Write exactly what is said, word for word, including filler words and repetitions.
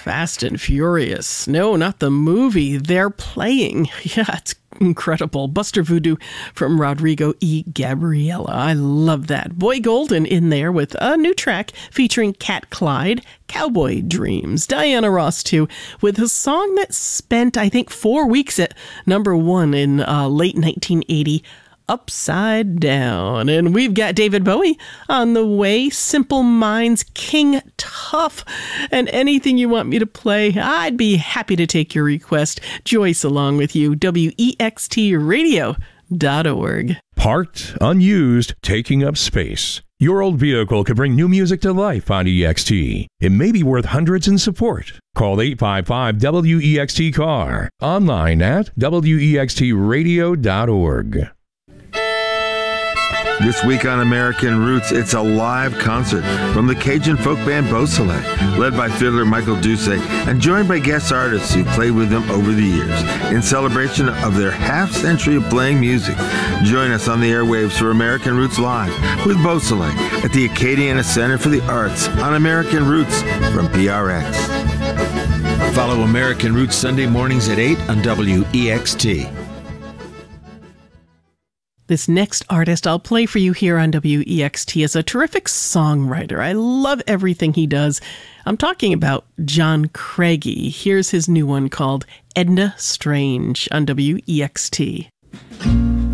Fast and Furious. No, not the movie. They're playing. Yeah, it's incredible. Buster Voodoo from Rodrigo E. Gabriela. I love that. Boy Golden in there with a new track featuring Cat Clyde, Cowboy Dreams. Diana Ross, too, with a song that spent, I think, four weeks at number one in uh, late nineteen eighty, Upside Down. And we've got David Bowie on the way. Simple Minds, King Tough. And anything you want me to play, I'd be happy to take your request. Joyce along with you, W E X T radio dot org. Parked, unused, taking up space. Your old vehicle could bring new music to life on E X T. It may be worth hundreds in support. Call eight five five W E X T C A R. Online at W E X T radio dot org. This week on American Roots, it's a live concert from the Cajun folk band Beausoleil, led by fiddler Michael Doucet, and joined by guest artists who played with them over the years. In celebration of their half-century of playing music, join us on the airwaves for American Roots Live with Beausoleil at the Acadiana Center for the Arts on American Roots from P R X. Follow American Roots Sunday mornings at eight on W E X T. This next artist I'll play for you here on W E X T is a terrific songwriter. I love everything he does. I'm talking about John Craigie. Here's his new one called Edna Strange on W E X T.